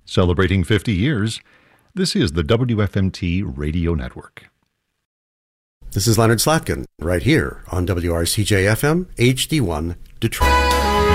Celebrating 50 years, this is the WFMT Radio Network. This is Leonard Slatkin, right here on WRCJ-FM, HD1, Detroit.